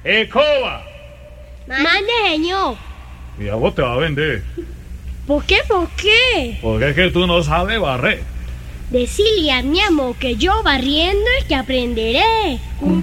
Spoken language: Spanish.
¡Escoba! Mande, señor. Y a vos te va a vender. ¿Por qué? ¿Por qué? Porque es que tú no sabes barrer. Decirle a mi amor que yo barriendo es que aprenderé.